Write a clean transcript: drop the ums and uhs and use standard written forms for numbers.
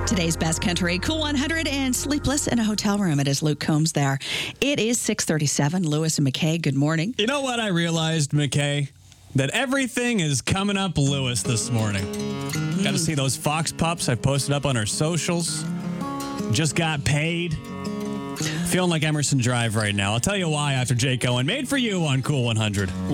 Today's best country, Cool 100 and Sleepless in a Hotel Room. It is Luke Combs there. It is 6:37. Lewis and McKay, good morning. You know what I realized, McKay? That everything is coming up Lewis this morning. Got to see those Fox pups I posted up on our socials. Just got paid. Feeling like Emerson Drive right now. I'll tell you why after Jake Owen. Made for you on Cool 100.